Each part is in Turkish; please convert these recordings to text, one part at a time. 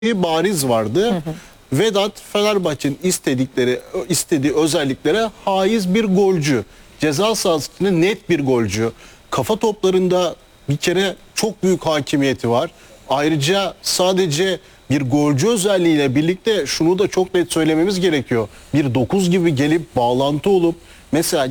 bariz vardı. Vedat Fenerbahçe'nin istediği özelliklere haiz bir golcü. Ceza sahasında net bir golcü. Kafa toplarında bir kere çok büyük hakimiyeti var. Ayrıca sadece bir golcü özelliğiyle birlikte şunu da çok net söylememiz gerekiyor. Bir 9 gibi gelip bağlantı olup mesela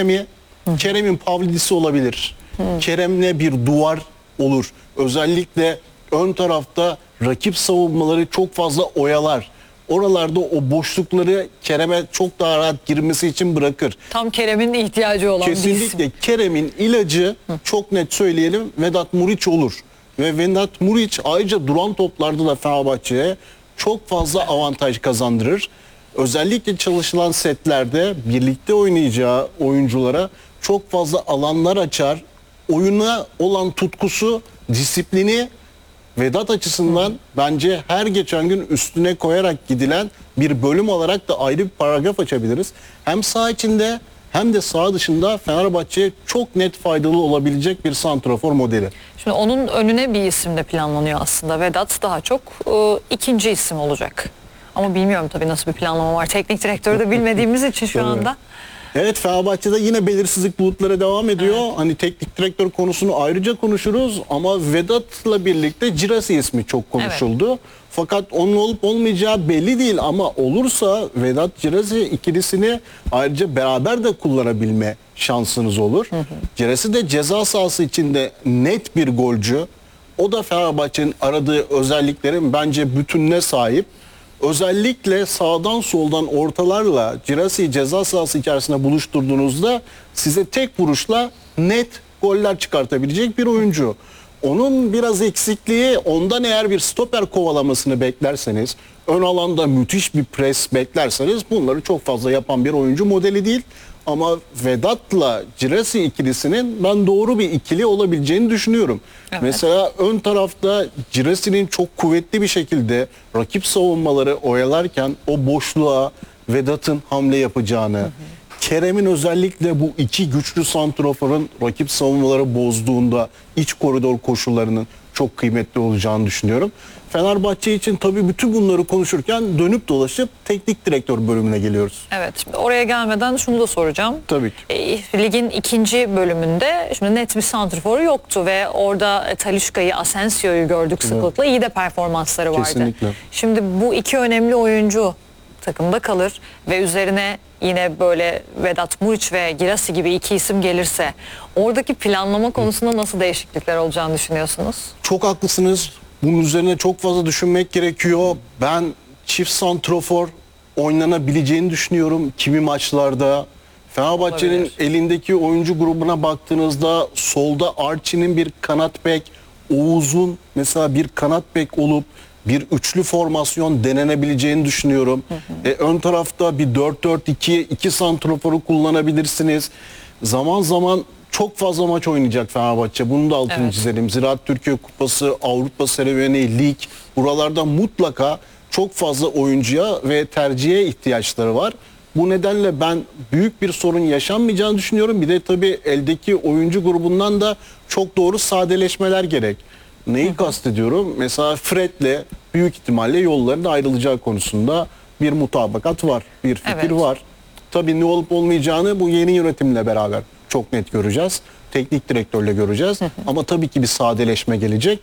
Kerem'in Pavlidis'i olabilir. Kerem'le bir duvar olur. Özellikle ön tarafta rakip savunmaları çok fazla oyalar. Oralarda o boşlukları Kerem'e çok daha rahat girmesi için bırakır. Tam Kerem'in ihtiyacı olan bir isim. Kesinlikle Kerem'in ilacı çok net söyleyelim Vedat Muriç olur. Ve Vedat Muriç ayrıca duran toplarda da Fenerbahçe'ye çok fazla avantaj kazandırır. Özellikle çalışılan setlerde birlikte oynayacağı oyunculara çok fazla alanlar açar. Oyuna olan tutkusu, disiplini Vedat açısından bence her geçen gün üstüne koyarak gidilen bir bölüm olarak da ayrı bir paragraf açabiliriz. Hem saha içinde hem de saha dışında Fenerbahçe'ye çok net faydalı olabilecek bir santrafor modeli. Şimdi onun önüne bir isim de planlanıyor aslında. Vedat daha çok ikinci isim olacak. Ama bilmiyorum tabii nasıl bir planlama var. Teknik direktörü de bilmediğimiz için şu anda. Evet, Fenerbahçe'de yine belirsizlik bulutlara devam ediyor. Evet. Hani teknik direktör konusunu ayrıca konuşuruz ama Vedat'la birlikte Girassi ismi çok konuşuldu. Evet. Fakat onun olup olmayacağı belli değil ama olursa Vedat Girassi ikilisini ayrıca beraber de kullanabilme şansınız olur. Girassi de ceza sahası içinde net bir golcü. O da Fenerbahçe'nin aradığı özelliklerin bence bütününe sahip. Özellikle sağdan soldan ortalarla Girassi ceza sahası içerisinde buluşturduğunuzda size tek vuruşla net goller çıkartabilecek bir oyuncu. Onun biraz eksikliği, ondan eğer bir stoper kovalamasını beklerseniz, ön alanda müthiş bir pres beklerseniz bunları çok fazla yapan bir oyuncu modeli değil. Ama Vedat'la Girassi ikilisinin ben doğru bir ikili olabileceğini düşünüyorum. Evet. Mesela ön tarafta Girassi'nin çok kuvvetli bir şekilde rakip savunmaları oyalarken o boşluğa Vedat'ın hamle yapacağını, Kerem'in özellikle bu iki güçlü santraforun rakip savunmaları bozduğunda iç koridor koşullarının çok kıymetli olacağını düşünüyorum. Fenerbahçe için tabii bütün bunları konuşurken dönüp dolaşıp teknik direktör bölümüne geliyoruz. Evet, oraya gelmeden şunu da soracağım. Tabii ki. Ligin ikinci bölümünde şimdi net bir santraforu yoktu ve orada Talisca'yı, Asensio'yu gördük sıklıkla. İyi de performansları vardı. Kesinlikle. Şimdi bu iki önemli oyuncu takımda kalır ve üzerine yine böyle Vedat Muriç ve Girassi gibi iki isim gelirse oradaki planlama konusunda nasıl değişiklikler olacağını düşünüyorsunuz? Çok haklısınız. Bunun üzerine çok fazla düşünmek gerekiyor. Ben çift santrafor oynanabileceğini düşünüyorum kimi maçlarda. Fenerbahçe'nin elindeki oyuncu grubuna baktığınızda solda Archie'nin bir kanat bek, Oğuz'un mesela bir kanat bek olup bir üçlü formasyon denenebileceğini düşünüyorum. Ön tarafta bir 4-4-2, iki santraforu kullanabilirsiniz. Zaman zaman çok fazla maç oynayacak Fenerbahçe. Bunu da altını çizelim. Ziraat Türkiye Kupası, Avrupa serüveni, lig. Buralarda mutlaka çok fazla oyuncuya ve tercihe ihtiyaçları var. Bu nedenle ben büyük bir sorun yaşanmayacağını düşünüyorum. Bir de tabii eldeki oyuncu grubundan da çok doğru sadeleşmeler gerek. Neyi kastediyorum? Mesela Fred'le büyük ihtimalle yolların ayrılacağı konusunda bir mutabakat var, bir fikir var. Tabii ne olup olmayacağını bu yeni yönetimle beraber çok net göreceğiz. Teknik direktörle göreceğiz. Ama tabii ki bir sadeleşme gelecek.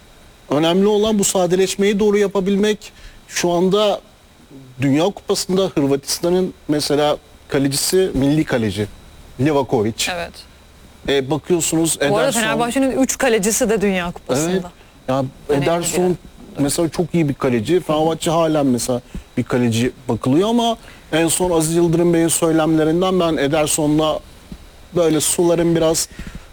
Önemli olan bu sadeleşmeyi doğru yapabilmek. Şu anda Dünya Kupası'nda Hırvatistan'ın mesela kalecisi milli kaleci Livakovic. Evet. Bakıyorsunuz Bu arada Fenerbahçe'nin 3 kalecisi de Dünya Kupası'nda. Evet. Ya Ederson mesela çok iyi bir kaleci. Fenerbahçe halen mesela bir kaleci bakılıyor ama en son Aziz Yıldırım Bey'in söylemlerinden ben Ederson'la böyle suların biraz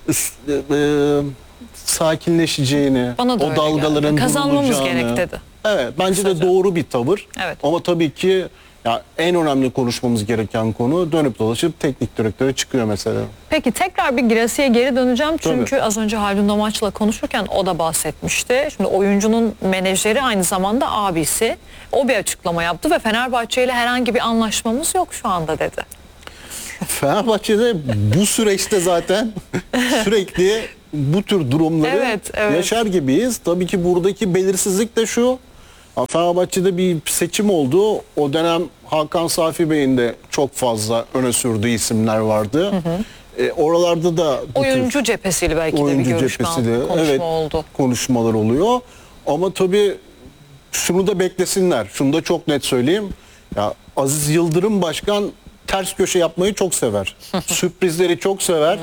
sakinleşeceğini, o dalgaların kazanmamız gerek dedi. Evet, bence de doğru bir tavır. Evet. Ama tabii ki ya en önemli konuşmamız gereken konu dönüp dolaşıp teknik direktöre çıkıyor mesela. Peki tekrar bir Girassi'ye geri döneceğim. Çünkü az önce Haldun Domaç'la konuşurken o da bahsetmişti. Şimdi oyuncunun menajeri aynı zamanda abisi. O bir açıklama yaptı ve Fenerbahçe ile herhangi bir anlaşmamız yok şu anda dedi. Fenerbahçe'de bu süreçte zaten sürekli bu tür durumları yaşar gibiyiz. Tabii ki buradaki belirsizlik de şu. Fenerbahçe'de bir seçim oldu. O dönem Hakan Safi Bey'in de çok fazla öne sürdüğü isimler vardı. Oralarda da bu tür Oyuncu cephesiyle belki de bir oyuncu görüşme, cephesiyle, konuşma evet, oldu. konuşmalar oluyor. Ama tabii şunu da beklesinler. Şunu da çok net söyleyeyim. Ya Aziz Yıldırım Başkan ters köşe yapmayı çok sever. Sürprizleri çok sever.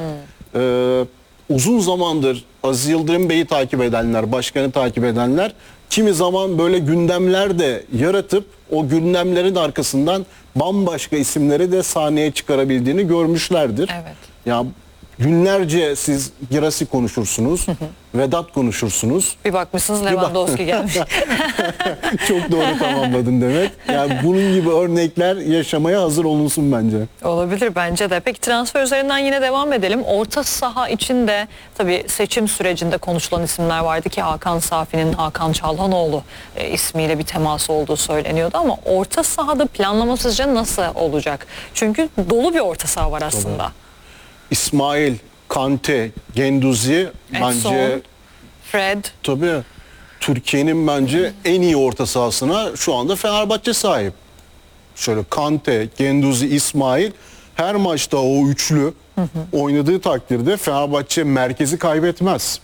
Uzun zamandır Aziz Yıldırım Bey'i takip edenler, başkanı takip edenler kimi zaman böyle gündemler de yaratıp o gündemlerin arkasından bambaşka isimleri de sahneye çıkarabildiğini görmüşlerdir. Evet. Ya günlerce siz Girassi konuşursunuz, Vedat konuşursunuz. Bir bakmışsınız Lewandowski gelmiş. Çok doğru tamamladın demek. Yani bunun gibi örnekler yaşamaya hazır olunsun bence. Olabilir bence de. Peki transfer üzerinden yine devam edelim. Orta saha için de tabii seçim sürecinde konuşulan isimler vardı ki Hakan Safi'nin Hakan Çalhanoğlu ismiyle bir teması olduğu söyleniyordu ama orta sahada planlama sizce nasıl olacak? Çünkü dolu bir orta saha var aslında. İsmail, Kante, Genduzi bence Fred. tabii Türkiye'nin bence en iyi orta sahasına şu anda Fenerbahçe sahip. Şöyle Kante, Genduzi, İsmail her maçta o üçlü oynadığı takdirde Fenerbahçe merkezi kaybetmez.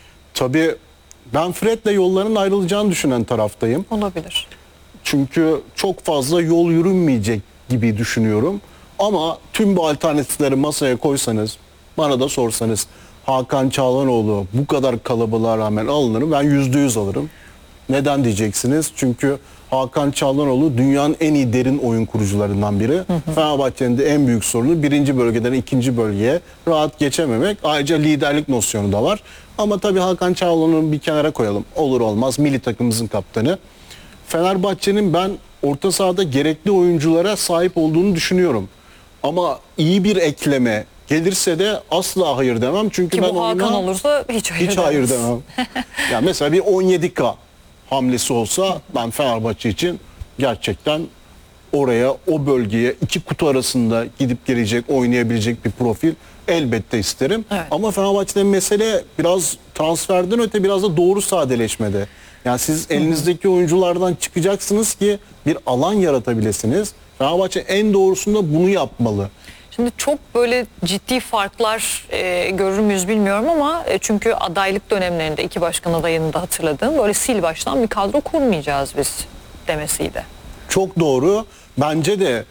Tabii ben Fred'le yolların ayrılacağını düşünen taraftayım. Olabilir. Çünkü çok fazla yol yürünmeyecek gibi düşünüyorum. Ama tüm bu alternatifleri masaya koysanız, bana da sorsanız Hakan Çalhanoğlu bu kadar kalabalığa rağmen alınır mı? Ben %100 alırım. Neden diyeceksiniz? Çünkü Hakan Çalhanoğlu dünyanın en iyi derin oyun kurucularından biri. Fenerbahçe'nin de en büyük sorunu birinci bölgeden ikinci bölgeye rahat geçememek. Ayrıca liderlik nosyonu da var. Ama tabii Hakan Çalhanoğlu'nu bir kenara koyalım. Olur olmaz milli takımımızın kaptanı. Fenerbahçe'nin ben orta sahada gerekli oyunculara sahip olduğunu düşünüyorum. Ama iyi bir ekleme gelirse de asla hayır demem. Çünkü Ki ben bu Hakan oyuna olursa hiç hayır demem. Ya mesela bir 17K hamlesi olsa ben Fenerbahçe için gerçekten oraya, o bölgeye iki kutu arasında gidip gelecek, oynayabilecek bir profil elbette isterim. Evet. Ama Fenerbahçe'de mesele biraz transferden öte biraz da doğru sadeleşmede. Yani siz elinizdeki oyunculardan çıkacaksınız ki bir alan yaratabilirsiniz. Fenerbahçe en doğrusunda bunu yapmalı. Şimdi çok böyle ciddi farklar görür müyüz bilmiyorum ama çünkü adaylık dönemlerinde iki başkan adayını da hatırladığım böyle sil baştan bir kadro kurmayacağız biz demesiydi. Çok doğru. Bence de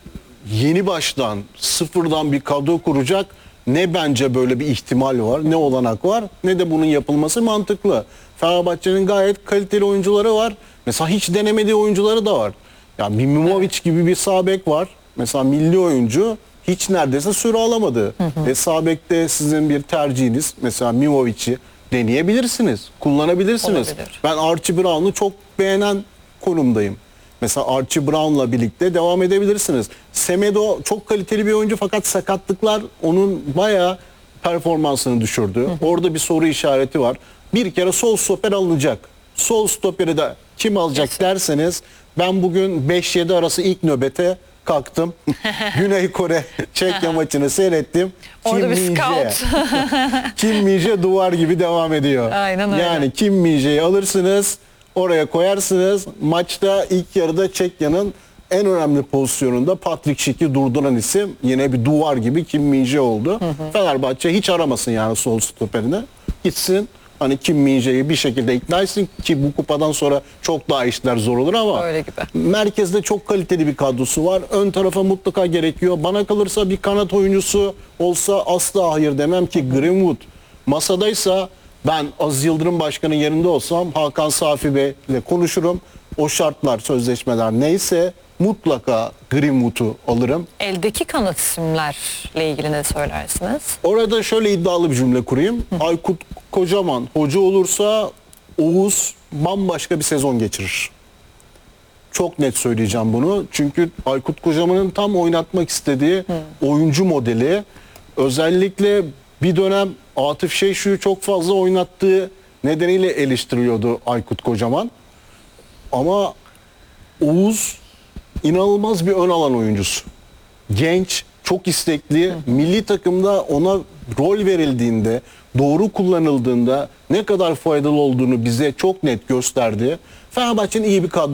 yeni baştan sıfırdan bir kadro kuracak ne bence böyle bir ihtimal var, ne olanak var, ne de bunun yapılması mantıklı. Fenerbahçe'nin gayet kaliteli oyuncuları var. Mesela hiç denemediği oyuncuları da var. Yani bir Mimovic gibi bir sağ bek var. Mesela milli oyuncu hiç neredeyse süre alamadı. Sağ bekte sizin bir tercihiniz mesela Mimovic'i deneyebilirsiniz, kullanabilirsiniz. Olabilir. Ben Archie Brown'u çok beğenen konumdayım. Mesela Archie Brown'la birlikte devam edebilirsiniz. Semedo çok kaliteli bir oyuncu fakat sakatlıklar onun bayağı performansını düşürdü. Orada bir soru işareti var. Bir kere sol stoper alınacak. Sol stoperi de kim alacak derseniz ben bugün 5-7 arası ilk nöbete kalktım. Güney Kore Çekya maçını seyrettim. Orada bir Min-jae. scout. Kim Min-jae duvar gibi devam ediyor. Aynen öyle. Yani Kim Min-jae'yi alırsınız, oraya koyarsınız. Maçta ilk yarıda Çekya'nın en önemli pozisyonunda Patrick Schick'i durduran isim yine bir duvar gibi Kim Min-jae oldu. Fenerbahçe hiç aramasın yani sol stoperini. Gitsin hani Kim Min-jae'yi bir şekilde ikna etsin ki bu kupadan sonra çok daha işler zor olur ama Öyle gibi. merkezde çok kaliteli bir kadrosu var. Ön tarafa mutlaka gerekiyor. Bana kalırsa bir kanat oyuncusu olsa asla hayır demem ki Greenwood masadaysa ben Aziz Yıldırım Başkan'ın yerinde olsam Hakan Safi Bey'le konuşurum. O şartlar, sözleşmeler neyse mutlaka Greenwood'u alırım. Eldeki kanat isimlerle ilgili ne söylersiniz? Orada şöyle iddialı bir cümle kurayım. Aykut Kocaman hoca olursa Oğuz bambaşka bir sezon geçirir. Çok net söyleyeceğim bunu. Çünkü Aykut Kocaman'ın tam oynatmak istediği oyuncu modeli özellikle bir dönem Atıf Şeşu'yu çok fazla oynattığı nedeniyle eleştiriliyordu Aykut Kocaman. Ama Oğuz inanılmaz bir ön alan oyuncusu. Genç, çok istekli. Milli takımda ona rol verildiğinde, doğru kullanıldığında ne kadar faydalı olduğunu bize çok net gösterdi. Fenerbahçe'nin iyi bir kadrosu